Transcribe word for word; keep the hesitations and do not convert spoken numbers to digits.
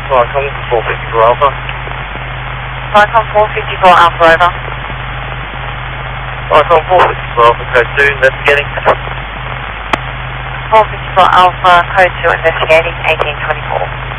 Vicom four fifty-four Alpha. Vicom four fifty-four Alpha, over. Vicom four fifty-four Alpha, code two, investigating. four fifty-four Alpha, code two, investigating, eighteen twenty-four.